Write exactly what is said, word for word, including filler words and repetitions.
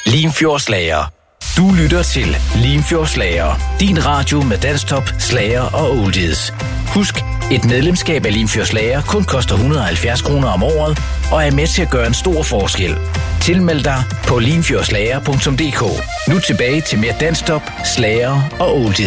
Limfjordslager. Du lytter til Limfjordslager. Din radio med dansktop, slager og oldies. Husk, et medlemskab af Limfjordslager kun koster et hundrede og halvfjerds kroner om året og er med til at gøre en stor forskel. Tilmeld dig på limfjordslager punktum d k. Nu tilbage til mere dansktop, slager og oldies.